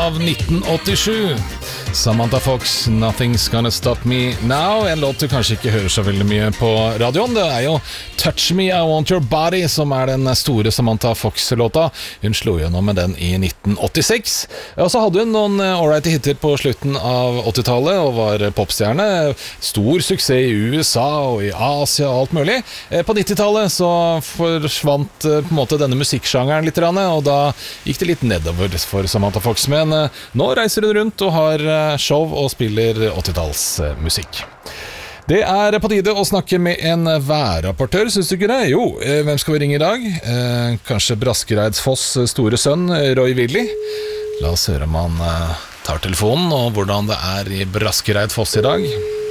av 1987. Samantha Fox, Nothing's Gonna Stop Me Now. En låt du kanskje ikke hører så veldig mye på radioen. Det er jo Touch Me, I Want Your Body som er den store Samantha Fox-låta. Hun slo gjennom med den i 1986. Og så hadde hun noen alright hitter på slutten av 80-tallet og var popstjerne. Stor suksess i USA og i Asia og alt mulig. På 90-tallet så forsvant på en måte denne musikksjangeren litt, og da gikk det litt nedover for Samantha Fox. Men nå reiser hun rundt og har show og spiller 80-tallsmusikk. Det er på tide å snakke med en værrapportør, synes du ikke det? Jo, hvem skal vi ringe i dag? Kanskje Braskereid Foss store sønn, Roy Willy? La oss høre om han tar telefonen, og hvordan det er i Braskereid Foss i dag.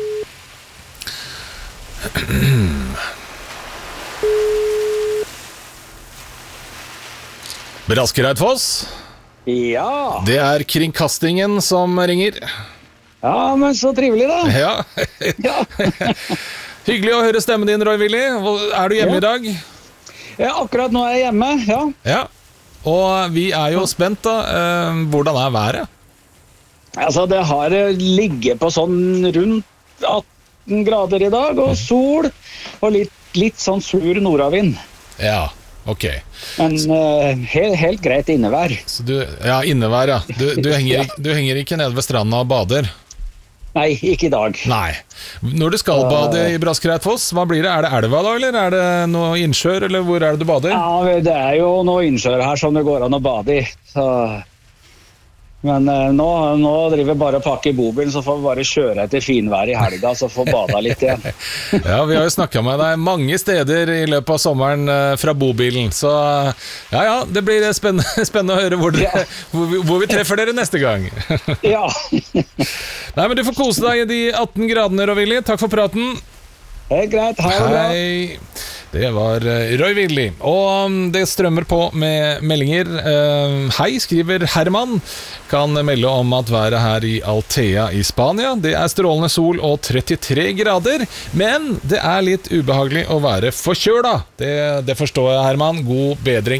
Braskereid Foss? Ja. Det er kringkastingen som ringer. Ja, men så trivelig da. Ja. Ja. Hyggelig å høre stemmen din, Roy Willy. Er du hjemme i dag? Ja, akkurat nå er jeg hjemme, ja. Ja. Og vi er jo spent da. Hvordan er været? Altså, det har ligget på sånn rundt 18 grader i dag, og sol, og litt sånn sur nordavind. Ja. Ok. Men helt greit innevær. Så ja, innevær, ja. Du henger ikke nede ved stranda og bader? Nei, ikke i dag. Nei. Når du skal bade i Braskereid Foss, hva blir det? Er det elva da, eller er det noe innsjør, eller hvor er det du bader? Ja, det er jo noe innsjør her som det går an å bade i, så... Men nå driver vi bare å pakke i bobilen, så får vi bare kjøre etter finvær i helga, så får bada litt igjen. Ja, vi har jo snakket med deg mange steder i løpet av sommeren fra bobilen, så ja, det blir spennende å høre hvor vi treffer dere neste gang. Ja. Nei, men du får kose deg i de 18 gradene, Roy Willy. Takk for praten. Helt greit, ha det bra. Hei. Det var Roy Willy. Og det strømmer på med meldinger. Hei, skriver Herman. Kan melde om at været her i Altea i Spania, det er strålende sol og 33 grader, men det er litt ubehagelig å være forkjøla. Det forstår jeg, Herman. God bedring.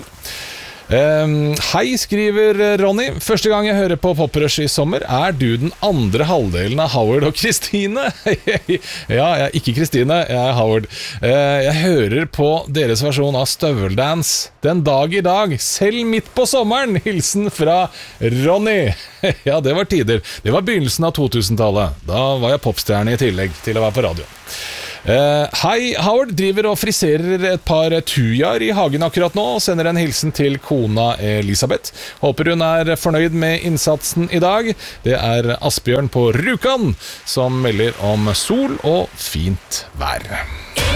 Hei, skriver Ronny. Første gang jeg hører på Poprush i sommer. Er du den andre halvdelen av Howard og Kristine? Ja, jeg er ikke Kristine, jeg er Howard. Jeg hører på deres versjon av Støveldance den dag i dag, selv midt på sommeren. Hilsen fra Ronny. Ja, det var tider. Det var begynnelsen av 2000-tallet. Da var jeg popstjerne i tillegg til å være på radio. Hei, Howard driver og friserer et par tujaer i hagen akkurat nå og sender en hilsen til kona Elisabeth. Håper hun er fornøyd med innsatsen i dag. Det er Asbjørn på Rjukan som melder om sol og fint vær.